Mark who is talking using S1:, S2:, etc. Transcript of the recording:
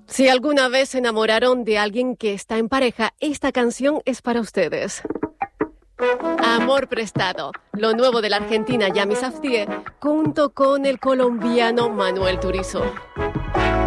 S1: Si alguna vez se enamoraron de alguien que está en pareja, esta canción es para ustedes. Amor prestado, lo nuevo de la argentina Yami Safdie, junto con el colombiano Manuel Turizo.